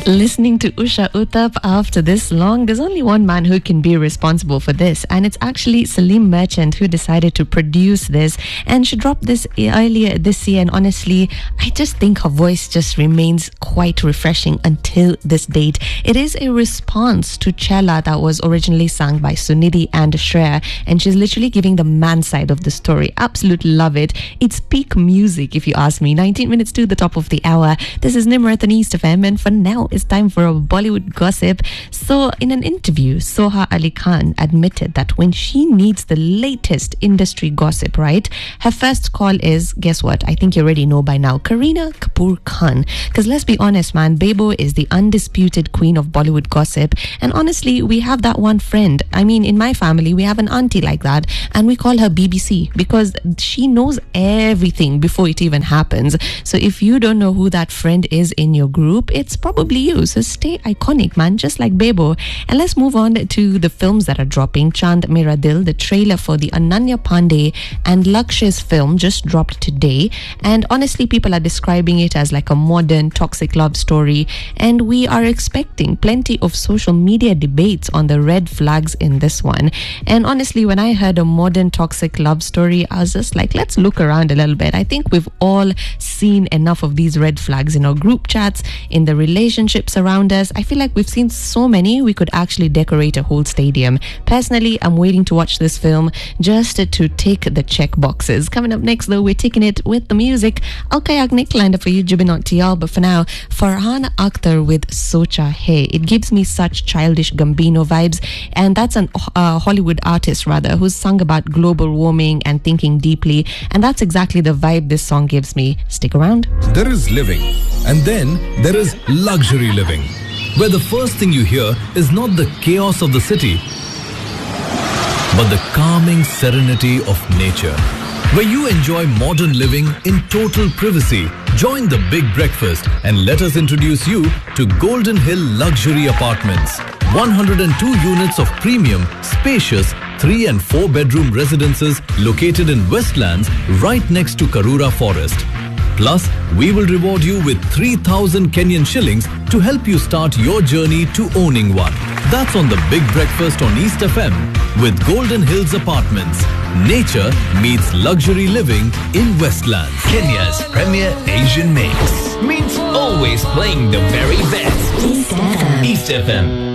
Listening to Usha Uthup after this long, there's only one man who can be responsible for this, and it's actually Salim Merchant who decided to produce this, and she dropped this earlier this year. And honestly, I just think her voice just remains quite refreshing until this date. It is a response to Chella that was originally sung by Sunidhi and Shreya, and she's literally giving the man side of the story. Absolutely love it. It's peak music, if you ask me. 19 minutes to the top of the hour. This is Nimrat on East FM, and for now it's time for a Bollywood gossip. So in an interview, Soha Ali Khan admitted that when she needs the latest industry gossip, right, her first call is, guess what, I think you already know by now, Kareena Kapoor Khan. Because let's be honest, man, Bebo is the undisputed queen of Bollywood gossip, and honestly, we have that one friend. I mean, in my family we have an auntie like that, and we call her BBC because she knows everything before it even happens. So if you don't know who that friend is in your group, it's probably you. So stay iconic, man, just like Bebo. And let's move on to the films that are dropping. Chand Mera Dil, the trailer for the Ananya Pandey and Lakshya's film, just dropped today, and honestly people are describing it as like a modern toxic love story, and we are expecting plenty of social media debates on the red flags in this one. And honestly, when I heard a modern toxic love story, I was just like, let's look around a little bit. I think we've all seen enough of these red flags in our group chats, in the relationships around us. I feel like we've seen so many, we could actually decorate a whole stadium. Personally, I'm waiting to watch this film just to tick the check boxes. Coming up next though, we're taking it with the music. Alka Yagnik lined up for you, Jubin Tiyal, but for now, Farhan Akhtar with Socha Hai. It gives me such childish Gambino vibes, and that's an Hollywood artist rather, who's sung about global warming and thinking deeply, and that's exactly the vibe this song gives me. Stick around. There is living, and then there is luxury living, where the first thing you hear is not the chaos of the city, but the calming serenity of nature, where you enjoy modern living in total privacy. Join the Big Breakfast and let us introduce you to Golden Hill Luxury Apartments. 102 units of premium, spacious 3 and 4 bedroom residences located in Westlands right next to Karura Forest. Plus, we will reward you with 3,000 Kenyan shillings to help you start your journey to owning one. That's on the Big Breakfast on East FM with Golden Hills Apartments. Nature meets luxury living in Westlands. Kenya's premier Asian mix means always playing the very best. East FM. East FM.